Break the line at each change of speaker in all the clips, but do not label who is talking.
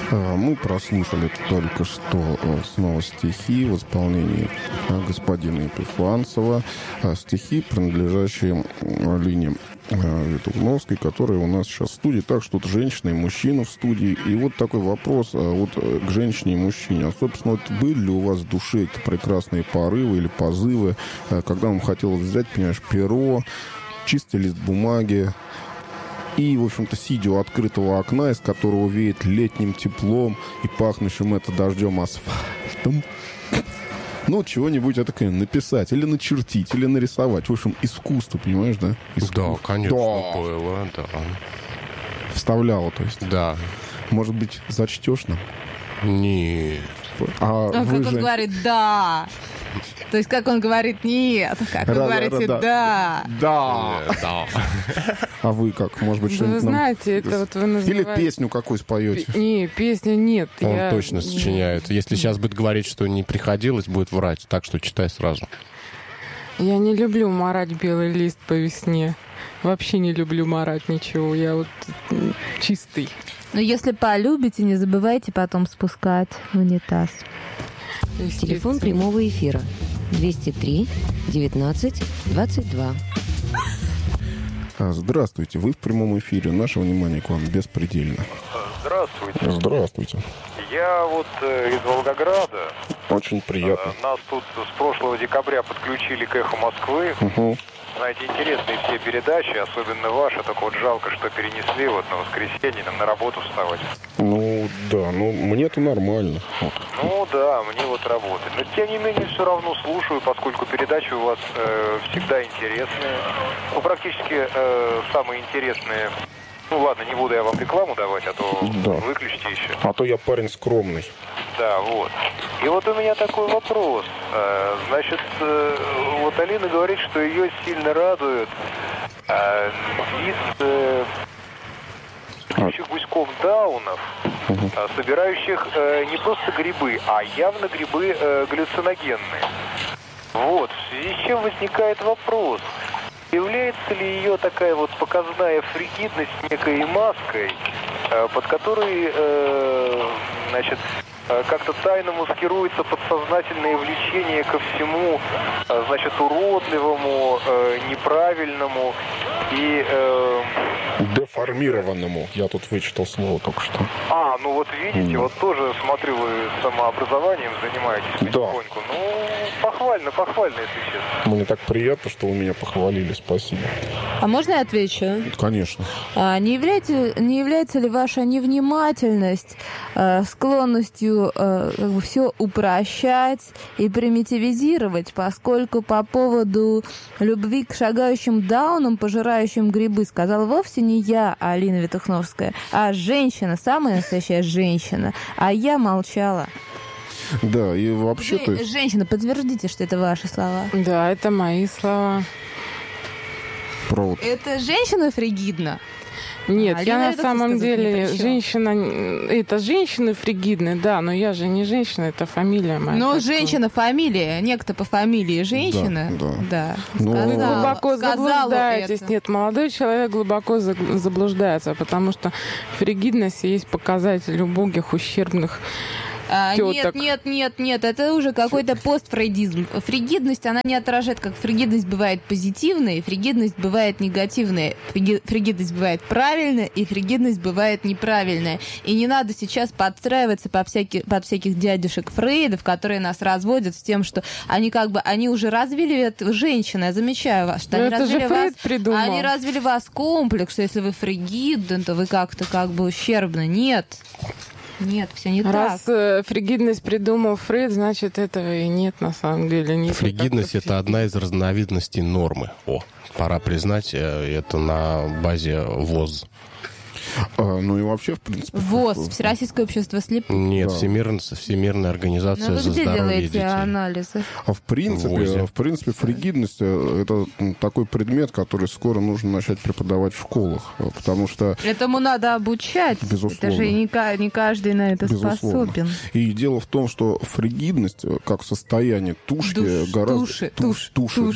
Мы прослушали только что снова стихи в исполнении господина Епифанцева. Стихи, принадлежащие Алине Ветухновской, которая у нас сейчас в студии. Так что тут женщина и мужчина в студии. И вот такой вопрос вот к женщине и мужчине. А, собственно, вот были ли у вас в душе какие-то прекрасные порывы или позывы, когда вам хотелось взять, понимаешь, перо, чистый лист бумаги, и, в общем-то, сидя у открытого окна, из которого веет летним теплом и пахнущим это дождем асфальтом, ну, чего-нибудь такое написать, или начертить, или нарисовать. В общем, искусство, понимаешь, да?
Да, конечно, было, да.
Вставляла, то есть?
Да.
Может быть, зачтешь нам?
Нет.
А
как он говорит «да». То есть, как он говорит «нет», как вы говорите «да».
Да. А вы как? Может быть, что-нибудь
Вы знаете, это вот вы называете...
Или песню какую споете?
Не, песню нет.
Он точно сочиняет. Если сейчас будет говорить, что не приходилось, будет врать. Так что читай сразу.
Я не люблю марать белый лист по весне. Вообще не люблю марать ничего. Я вот чистый.
Но если полюбите, не забывайте потом спускать в унитаз.
Телефон прямого эфира 203 19 22.
Здравствуйте, вы в прямом эфире. Наше внимание к вам беспредельно.
Здравствуйте.
Здравствуйте.
Я вот из Волгограда.
Очень приятно.
Нас тут с прошлого декабря подключили к «Эху Москвы».
Угу.
Знаете, интересные все передачи, особенно ваша. Только вот жалко, что перенесли вот на воскресенье, нам на работу вставать.
Ну, да, ну, мне-то нормально. Вот.
Ну, да, мне вот работать. Но, тем не менее, все равно слушаю, поскольку передачи у вас всегда интересные. Ну, практически самые интересные. Ну, ладно, не буду я вам рекламу давать, а то выключите еще.
А то я парень скромный.
Да, вот. И вот у меня такой вопрос. Значит, вот Алина говорит, что ее сильно радует вид гуськов даунов, собирающих не просто грибы, а явно грибы галлюциногенные. Вот, в связи с чем возникает вопрос. Является ли ее такая вот показная фригидность некой маской, под которой, значит, как-то тайно маскируется подсознательное влечение ко всему, значит, уродливому, неправильному и...
Деформированному. Я тут вычитал слово только что.
Ну вот видите, вот тоже смотрю, вы самообразованием занимаетесь потихоньку. Ну, похвально, если честно.
Мне так приятно, что вы меня похвалили, спасибо.
А можно я отвечу?
Конечно.
Не является ли ваша невнимательность склонностью как бы все упрощать и примитивизировать, поскольку по поводу любви к шагающим даунам, пожирающим грибы, сказала вовсе не я, Алина Ветухновская, а женщина, самая настоящая женщина, а я молчала.
Да, и вообще-то...
Женщина, подтвердите, что это ваши слова.
Да, это мои слова.
Это женщина фригидна?
Нет, я на самом деле женщина... Это женщины фригидны, да, но я же не женщина, это фамилия моя.
Но женщина фамилия, некто по фамилии женщина.
Да. Вы глубоко заблуждаетесь. Нет, молодой человек глубоко заблуждается, потому что фригидность есть показатель убогих, ущербных теток.
Нет, это уже какой-то постфрейдизм. Фригидность, она не отражает, как фригидность бывает позитивная, фригидность бывает негативная, фригидность бывает правильная, и фригидность бывает неправильная. И не надо сейчас подстраиваться под всяких дядюшек Фрейдов, которые нас разводят с тем, что они уже развили это, женщины, я замечаю вас, что они развили вас комплекс, что если вы фригидны, то вы как-то ущербны. Нет, все не
так. Раз фригидность придумал Фрейд, значит, этого и нет на самом деле. Нет.
Фригидность — это одна из разновидностей нормы. Пора признать, это на базе ВОЗ.
Ну и вообще, в принципе...
ВОЗ, Всероссийское общество слепых.
Нет, Всемирная организация за здоровье детей.
Анализы?
В принципе, фригидность — это такой предмет, который скоро нужно начать преподавать в школах, потому что...
Этому надо обучать.
Безусловно.
Это же не каждый на это способен.
И дело в том, что фригидность, как состояние туши,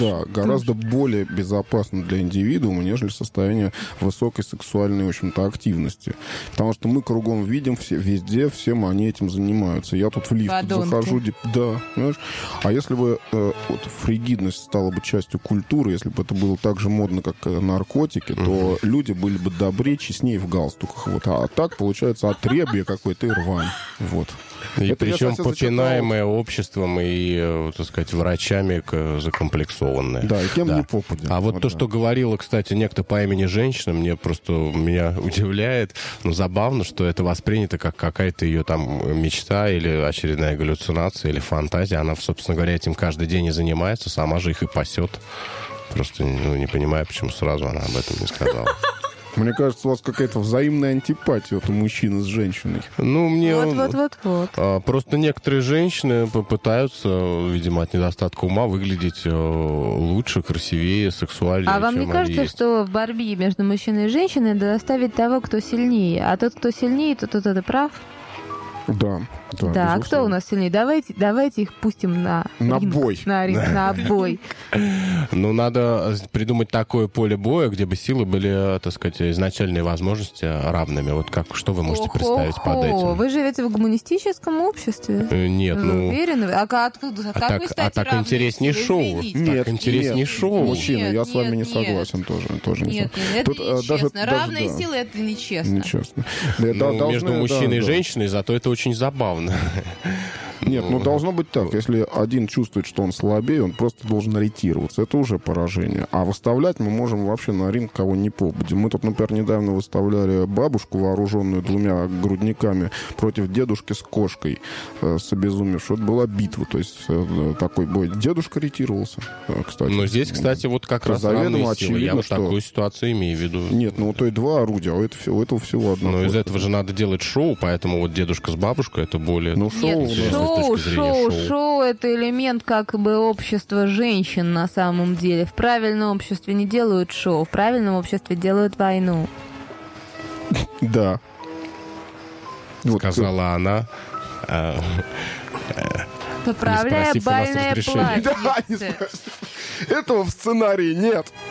гораздо более безопасна для индивидуума, нежели состояние высокой сексуальной, в общем-то, активности. агрессивности. Потому что мы кругом видим, везде все они этим занимаются. Я тут в лифт захожу, да, понимаешь? А если бы фригидность стала бы частью культуры, если бы это было так же модно, как наркотики, то люди были бы добрее, честнее в галстуках. Вот. А так, получается, отребье какой-то и рвань. Вот.
И это причем попинаемое обществом и, так сказать, врачами закомплексованное.
Да, и кем не попадет.
А вот то, что говорила, кстати, некто по имени женщина, меня удивляет, но забавно, что это воспринято как какая-то ее там мечта или очередная галлюцинация или фантазия. Она, собственно говоря, этим каждый день и занимается, сама же их и пасет. Просто не понимаю, почему сразу она об этом не сказала.
Мне кажется, у вас какая-то взаимная антипатия у мужчины с женщиной.
Ну, мне...
Вот.
Просто некоторые женщины попытаются, видимо, от недостатка ума выглядеть лучше, красивее, сексуальнее,
А вам не кажется, что в борьбе между мужчиной и женщиной надо оставить того, кто сильнее? А тот, кто сильнее, тот это прав?
Да.
Да, а кто у нас сильнее? Давайте их пустим на
бой.
На бой.
Ну, надо придумать такое поле боя, где бы силы были, так сказать, изначальные возможности равными. Вот что вы можете представить под этим?
Вы живете в гуманистическом обществе?
Нет,
вы уверены? А откуда?
Так интереснее шоу.
Нет,
интереснее шоу.
Мужчина, я с вами не согласен тоже.
Нет, это нечестно. Равные силы — это нечестно.
Нечестно.
Между мужчиной и женщиной, зато это очень забавно.
Нет, должно быть так. Если один чувствует, что он слабее, он просто должен ориентироваться. Это уже поражение. А выставлять мы можем вообще на ринг кого ни попадя. Мы тут, например, недавно выставляли бабушку, вооруженную 2 грудниками, против дедушки с кошкой, с обезумевшей. Это была битва. То есть такой бой. Дедушка ретировался, кстати.
Но здесь, кстати, вот как раз равные силы. Я вот такую ситуацию имею в виду.
Нет, у той 2 орудия, а у этого всего одно.
Но из этого же надо делать шоу, поэтому вот дедушка с бабушкой — это более...
Шоу — это элемент как бы общества женщин на самом деле. В правильном обществе не делают шоу, в правильном обществе делают войну.
Да.
Сказала она,
поправляя бальное платьице.
Этого в сценарии нет.